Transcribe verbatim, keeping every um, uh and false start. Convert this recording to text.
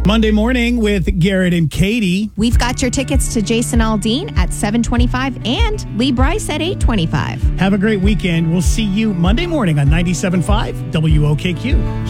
Monday morning with Garrett and Katie. We've got your tickets to Jason Aldean at seven twenty-five and Lee Bryce at eight twenty-five. Have a great weekend. We'll see you Monday morning on ninety-seven point five W O K Q.